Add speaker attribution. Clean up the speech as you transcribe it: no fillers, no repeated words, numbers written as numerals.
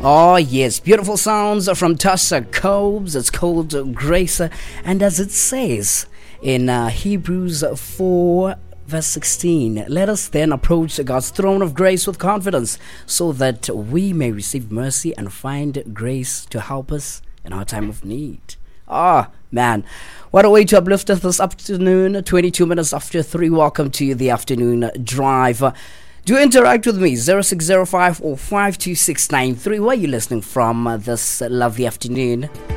Speaker 1: Oh, yes, beautiful sounds from Tussa Cobes. It's called Grace. And as it says in Hebrews 4, verse 16, let us then approach God's throne of grace with confidence so that we may receive mercy and find grace to help us in our time of need. Ah, man, what a way to uplift us this afternoon. 22 minutes after 3. Welcome to the afternoon drive. Do interact with me, 0605 or 52693. Where are you listening from this lovely afternoon?